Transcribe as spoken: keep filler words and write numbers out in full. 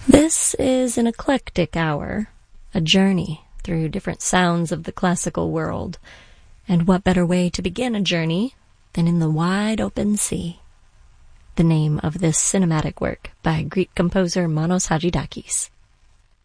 This is an eclectic hour, a journey through different sounds of the classical world. And what better way to begin a journey than in the wide open sea? The name of this cinematic work by Greek composer Manos Hadjidakis.